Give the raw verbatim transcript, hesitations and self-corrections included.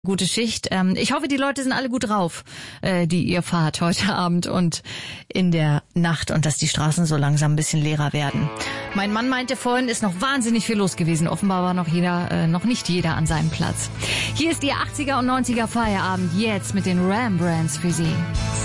Gute Schicht. Ähm, ich hoffe, die Leute sind alle gut drauf, äh, die ihr fahrt heute Abend und in der Nacht und dass die Straßen so langsam ein bisschen leerer werden. Mein Mann meinte vorhin, ist noch wahnsinnig viel los gewesen. Offenbar war noch jeder, äh, noch nicht jeder an seinem Platz. Hier ist Ihr achtziger und neunziger Feierabend jetzt mit den Rembrandts für Sie.